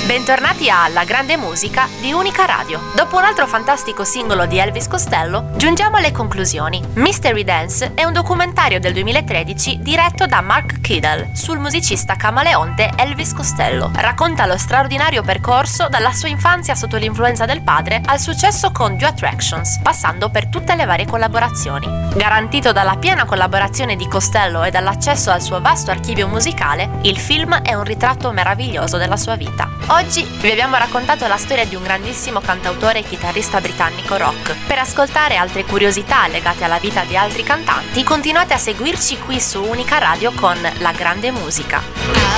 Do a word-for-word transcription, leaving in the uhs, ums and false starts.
Bentornati a La Grande Musica di Unica Radio. Dopo un altro fantastico singolo di Elvis Costello, giungiamo alle conclusioni. Mystery Dance è un documentario del duemilatredici diretto da Mark Kiddle sul musicista camaleonte Elvis Costello. Racconta lo straordinario percorso dalla sua infanzia sotto l'influenza del padre al successo con Due Attractions, passando per tutte le varie collaborazioni. Garantito dalla piena collaborazione di Costello e dall'accesso al suo vasto archivio musicale, il film è un ritratto meraviglioso della sua vita. Oggi vi abbiamo raccontato la storia di un grandissimo cantautore e chitarrista britannico rock. Per ascoltare altre curiosità legate alla vita di altri cantanti, continuate a seguirci qui su Unica Radio con La Grande Musica.